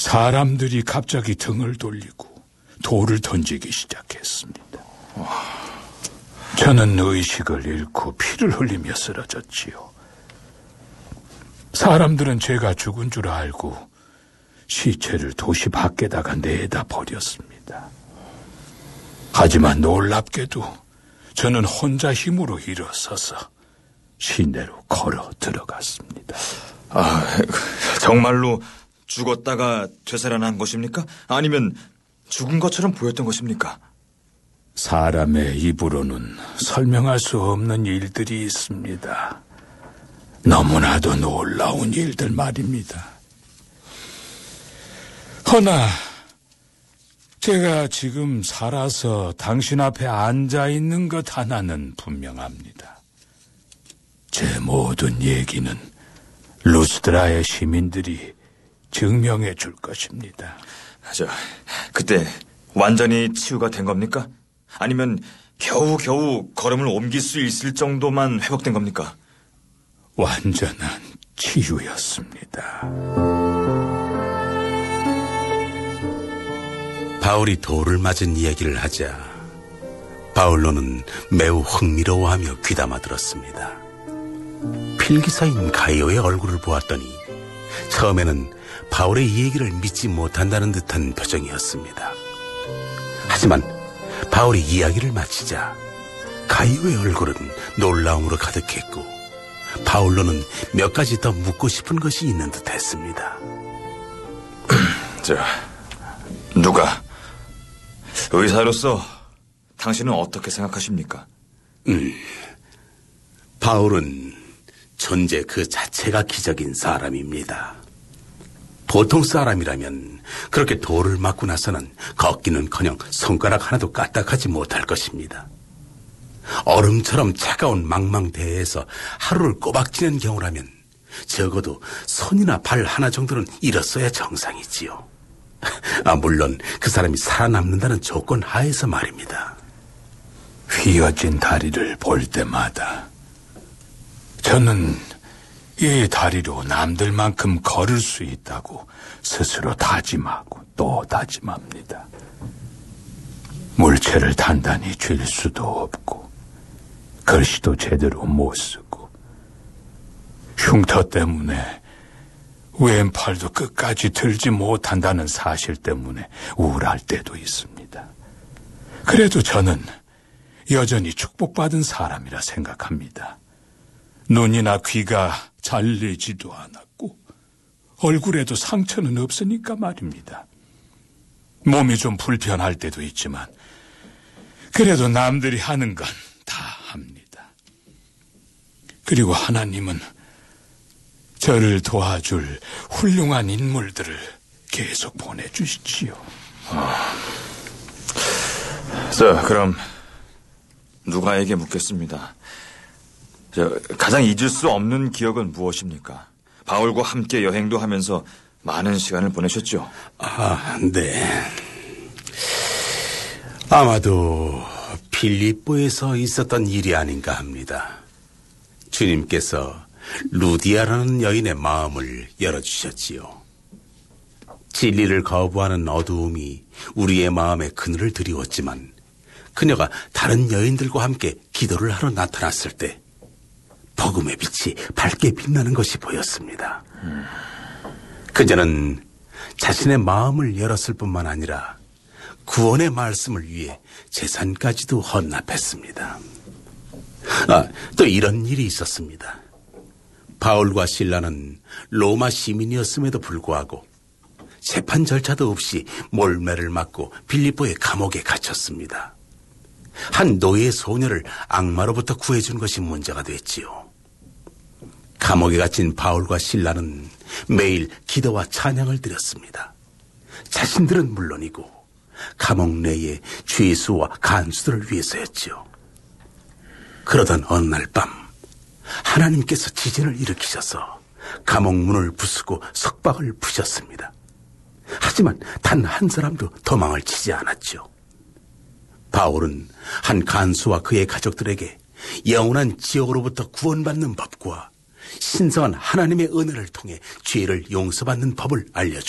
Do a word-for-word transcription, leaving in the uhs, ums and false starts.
사람들이 갑자기 등을 돌리고 돌을 던지기 시작했습니다. 저는 의식을 잃고 피를 흘리며 쓰러졌지요. 사람들은 제가 죽은 줄 알고 시체를 도시 밖에다가 내다 버렸습니다. 하지만 놀랍게도 저는 혼자 힘으로 일어서서 시내로 걸어 들어갔습니다. 아, 정말로 죽었다가 되살아난 것입니까? 아니면 죽은 것처럼 보였던 것입니까? 사람의 입으로는 설명할 수 없는 일들이 있습니다. 너무나도 놀라운 일들 말입니다. 허나 제가 지금 살아서 당신 앞에 앉아있는 것 하나는 분명합니다. 제 모든 얘기는 루스드라의 시민들이 증명해 줄 것입니다. 저, 그때 완전히 치유가 된 겁니까? 아니면 겨우겨우 걸음을 옮길 수 있을 정도만 회복된 겁니까? 완전한 치유였습니다. 바울이 돌을 맞은 이야기를 하자 바울로는 매우 흥미로워하며 귀담아 들었습니다. 필기사인 가이오의 얼굴을 보았더니 처음에는 바울의 이 얘기를 믿지 못한다는 듯한 표정이었습니다. 하지만 바울이 이야기를 마치자 가이오의 얼굴은 놀라움으로 가득했고 바울로는 몇 가지 더 묻고 싶은 것이 있는 듯했습니다. 저, 누가 의사로서 당신은 어떻게 생각하십니까? 음, 바울은 존재 그 자체가 기적인 사람입니다. 보통 사람이라면 그렇게 돌을 맞고 나서는 걷기는커녕 손가락 하나도 까딱하지 못할 것입니다. 얼음처럼 차가운 망망대해에서 하루를 꼬박 지낸 경우라면 적어도 손이나 발 하나 정도는 잃었어야 정상이지요. 아, 물론 그 사람이 살아남는다는 조건 하에서 말입니다. 휘어진 다리를 볼 때마다 저는 이 다리로 남들만큼 걸을 수 있다고 스스로 다짐하고 또 다짐합니다. 물체를 단단히 쥘 수도 없고 글씨도 제대로 못 쓰고 흉터 때문에 왼팔도 끝까지 들지 못한다는 사실 때문에 우울할 때도 있습니다. 그래도 저는 여전히 축복받은 사람이라 생각합니다. 눈이나 귀가 잘리지도 않았고 얼굴에도 상처는 없으니까 말입니다. 몸이 좀 불편할 때도 있지만 그래도 남들이 하는 건 다 합니다. 그리고 하나님은 저를 도와줄 훌륭한 인물들을 계속 보내주시지요. 아, 자, 그럼 누가에게 묻겠습니다. 저, 가장 잊을 수 없는 기억은 무엇입니까? 바울과 함께 여행도 하면서 많은 시간을 보내셨죠? 아, 네. 아마도 필리포에서 있었던 일이 아닌가 합니다. 주님께서 루디아라는 여인의 마음을 열어주셨지요. 진리를 거부하는 어두움이 우리의 마음에 그늘을 드리웠지만 그녀가 다른 여인들과 함께 기도를 하러 나타났을 때 복음의 빛이 밝게 빛나는 것이 보였습니다. 음. 그녀는 자신의 마음을 열었을 뿐만 아니라 구원의 말씀을 위해 재산까지도 헌납했습니다. 아, 또 이런 일이 있었습니다. 바울과 실라는 로마 시민이었음에도 불구하고 재판 절차도 없이 몰매를 맞고 빌립보의 감옥에 갇혔습니다. 한 노예 소녀를 악마로부터 구해준 것이 문제가 됐지요. 감옥에 갇힌 바울과 실라는 매일 기도와 찬양을 드렸습니다. 자신들은 물론이고 감옥 내의 죄수와 간수들을 위해서였지요. 그러던 어느 날 밤 하나님께서 지진을 일으키셔서 감옥 문을 부수고 석박을 푸셨습니다. 하지만 단 한 사람도 도망을 치지 않았죠. 바울은 한 간수와 그의 가족들에게 영원한 지옥으로부터 구원받는 법과 신성한 하나님의 은혜를 통해 죄를 용서받는 법을 알려주었습니다.